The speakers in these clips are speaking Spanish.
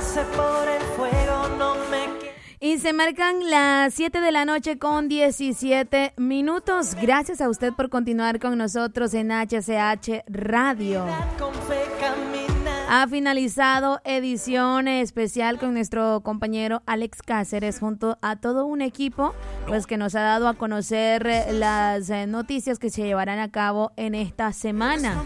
pasé por el fuego, no me... Y se marcan las 7 de la noche con 17 minutos. Gracias a usted por continuar con nosotros en HCH Radio. Ha finalizado edición especial con nuestro compañero Alex Cáceres junto a todo un equipo pues que nos ha dado a conocer las noticias que se llevarán a cabo en esta semana.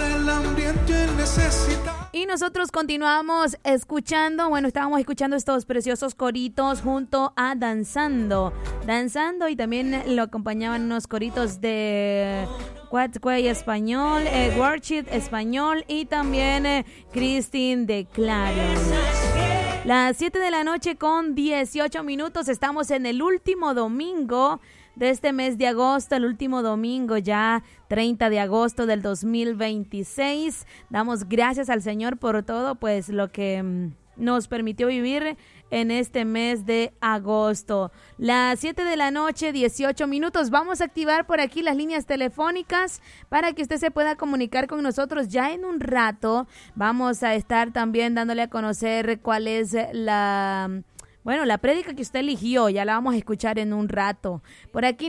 Y nosotros continuamos escuchando, estábamos escuchando estos preciosos coritos junto a Danzando y también lo acompañaban unos coritos de Quatquay español, Worship español y también Christine de Claro. Las 7 de la noche con 18 minutos, estamos en el último domingo de este mes de agosto, el último domingo ya 30 de agosto del 2026. Damos gracias al Señor por todo, pues lo que nos permitió vivir en este mes de agosto. Las 7 de la noche, 18 minutos. Vamos a activar por aquí las líneas telefónicas para que usted se pueda comunicar con nosotros. Ya en un rato vamos a estar también dándole a conocer cuál es la prédica que usted eligió. Ya la vamos a escuchar en un rato. Por aquí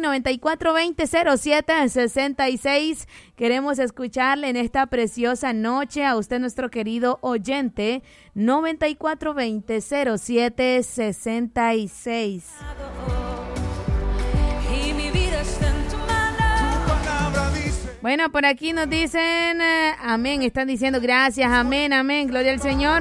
9420-0766. Queremos escucharle en esta preciosa noche a usted, nuestro querido oyente. 9420-0766. Bueno, por aquí nos dicen amén. Están diciendo gracias, amén, amén. Gloria al Señor.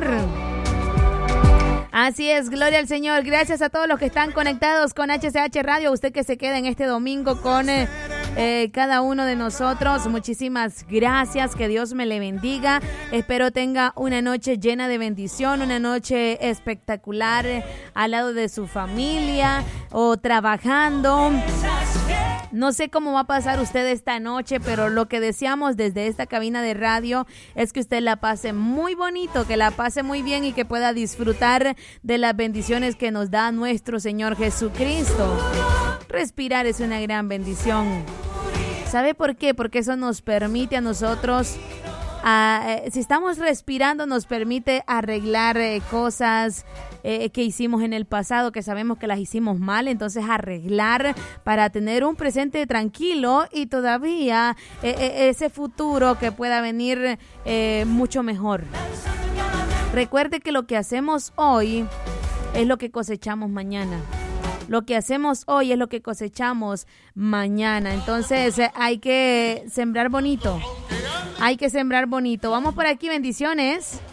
Así es, gloria al Señor. Gracias a todos los que están conectados con HCH Radio. Usted que se queda en este domingo con cada uno de nosotros. Muchísimas gracias. Que Dios me le bendiga. Espero tenga una noche llena de bendición, una noche espectacular al lado de su familia o trabajando. No sé cómo va a pasar usted esta noche, pero lo que deseamos desde esta cabina de radio es que usted la pase muy bonito, que la pase muy bien y que pueda disfrutar de las bendiciones que nos da nuestro Señor Jesucristo. Respirar es una gran bendición. ¿Sabe por qué? Porque eso nos permite a nosotros, si estamos respirando, nos permite arreglar cosas que hicimos en el pasado, que sabemos que las hicimos mal. Entonces arreglar para tener un presente tranquilo y todavía ese futuro que pueda venir mucho mejor. Recuerde que lo que hacemos hoy es lo que cosechamos mañana. Lo que hacemos hoy es lo que cosechamos mañana. Entonces hay que sembrar bonito. Hay que sembrar bonito. Vamos por aquí, bendiciones.